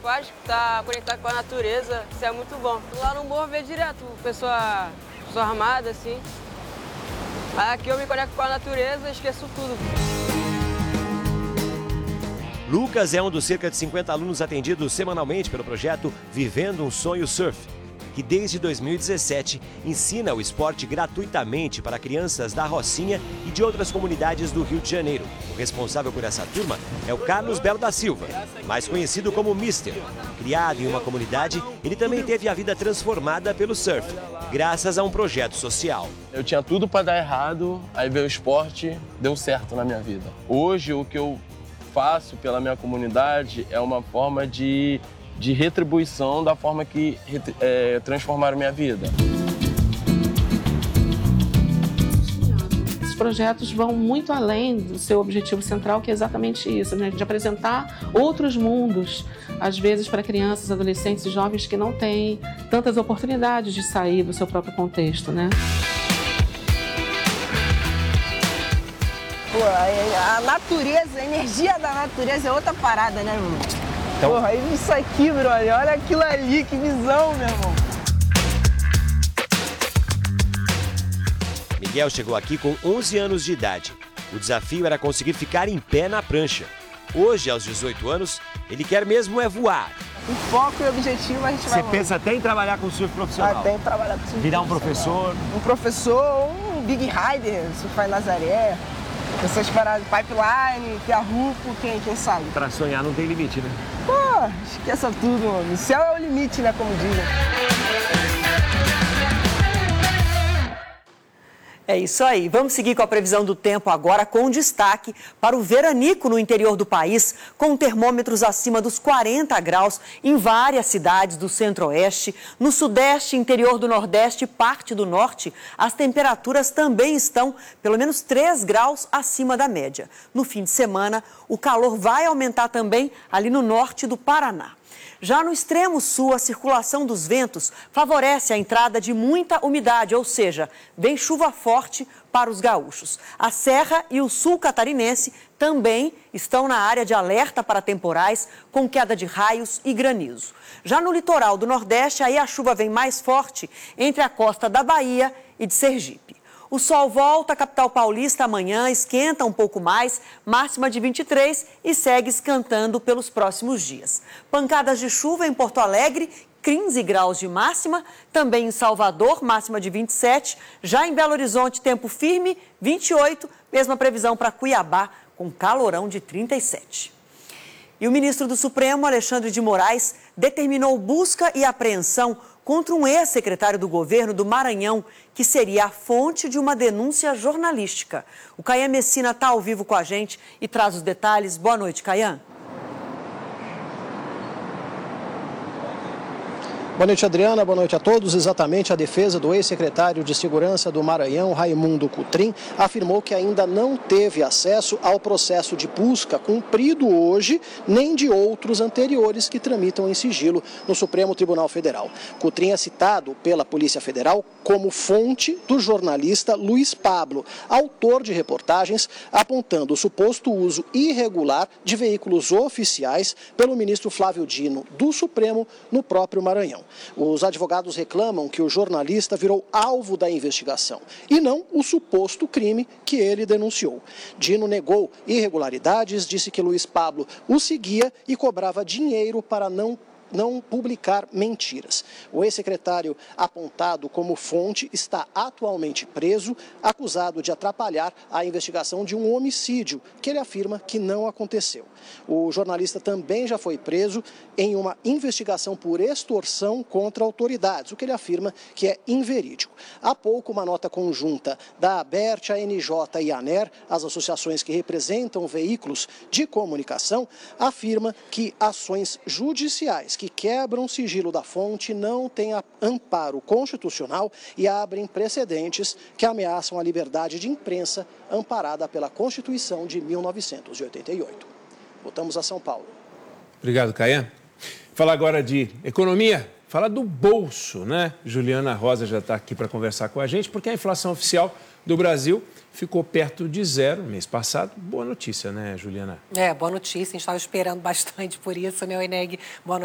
faz, tá conectado com a natureza, isso é muito bom. Lá no morro vê direto, pessoa armada, assim. Aqui eu me conecto com a natureza e esqueço tudo. Lucas é um dos cerca de 50 alunos atendidos semanalmente pelo projeto Vivendo um Sonho Surf, que desde 2017 ensina o esporte gratuitamente para crianças da Rocinha e de outras comunidades do Rio de Janeiro. O responsável por essa turma é o Carlos Belo da Silva, mais conhecido como Mister. Criado em uma comunidade, ele também teve a vida transformada pelo surf, graças a um projeto social. Eu tinha tudo para dar errado, aí veio o esporte, deu certo na minha vida. Hoje, o que eu faço pela minha comunidade é uma forma de retribuição da forma que transformaram minha vida. Esses projetos vão muito além do seu objetivo central, que é exatamente isso, né? De apresentar outros mundos, às vezes para crianças, adolescentes e jovens que não têm tantas oportunidades de sair do seu próprio contexto, né? Pô, a natureza, a energia da natureza é outra parada, né, meu irmão? Então... Porra, isso aqui, brother, olha aquilo ali, que visão, meu irmão. Miguel chegou aqui com 11 anos de idade. O desafio era conseguir ficar em pé na prancha. Hoje, aos 18 anos, ele quer mesmo é voar. O foco e o objetivo a gente vai... Você pensa até em trabalhar com surf profissional? Até em trabalhar com surf Virar um profissional. professor? Um professor, um big rider, surfar em Nazaré. Essas paradas, pipeline, Piarruco, quem sabe? Pra sonhar não tem limite, né? Pô, esqueça tudo, mano. O céu é o limite, né, como dizem. É isso aí. Vamos seguir com a previsão do tempo agora, com destaque para o veranico no interior do país, com termômetros acima dos 40 graus em várias cidades do centro-oeste. No sudeste, interior do nordeste e parte do norte, as temperaturas também estão pelo menos 3 graus acima da média. No fim de semana, o calor vai aumentar também ali no norte do Paraná. Já no extremo sul, a circulação dos ventos favorece a entrada de muita umidade, ou seja, vem chuva forte para os gaúchos. A Serra e o sul catarinense também estão na área de alerta para temporais, com queda de raios e granizo. Já no litoral do Nordeste, aí a chuva vem mais forte entre a costa da Bahia e de Sergipe. O sol volta à capital paulista amanhã, esquenta um pouco mais, máxima de 23 e segue esquentando pelos próximos dias. Pancadas de chuva em Porto Alegre, 15 graus de máxima, também em Salvador, máxima de 27, já em Belo Horizonte, tempo firme, 28, mesma previsão para Cuiabá, com calorão de 37. E o ministro do Supremo, Alexandre de Moraes, determinou busca e apreensão contra um ex-secretário do governo do Maranhão, que seria a fonte de uma denúncia jornalística. O Caian Messina está ao vivo com a gente e traz os detalhes. Boa noite, Caian. Boa noite, Adriana. Boa noite a todos. Exatamente, a defesa do ex-secretário de Segurança do Maranhão, Raimundo Cotrim, afirmou que ainda não teve acesso ao processo de busca cumprido hoje, nem de outros anteriores que tramitam em sigilo no Supremo Tribunal Federal. Cotrim é citado pela Polícia Federal como fonte do jornalista Luiz Pablo, autor de reportagens apontando o suposto uso irregular de veículos oficiais pelo ministro Flávio Dino do Supremo no próprio Maranhão. Os advogados reclamam que o jornalista virou alvo da investigação e não o suposto crime que ele denunciou. Dino negou irregularidades, disse que Luiz Pablo o seguia e cobrava dinheiro para não publicar mentiras. O ex-secretário apontado como fonte está atualmente preso, acusado de atrapalhar a investigação de um homicídio que ele afirma que não aconteceu. O jornalista também já foi preso em uma investigação por extorsão contra autoridades, o que ele afirma que é inverídico. Há pouco, uma nota conjunta da ABERT, a NJ e a ANER, as associações que representam veículos de comunicação, afirma que ações judiciais que quebram o sigilo da fonte não têm amparo constitucional e abrem precedentes que ameaçam a liberdade de imprensa amparada pela Constituição de 1988. Voltamos a São Paulo. Obrigado, Caian. Falar agora de economia, falar do bolso, né? Juliana Rosa já está aqui para conversar com a gente, porque a inflação oficial do Brasil ficou perto de zero mês passado. Boa notícia, né, Juliana? Boa notícia. A gente estava esperando bastante por isso, né, Eneg? Boa noite.